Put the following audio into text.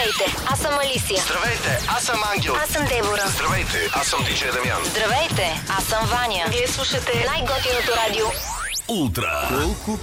Здравейте, аз съм Алисия. Здравейте, аз съм Ангел. Аз съм Дебора. Здравейте, аз съм диджей Дамян. Здравейте, аз съм Ваня. Вие слушате най-готиното радио. Ултра. Колко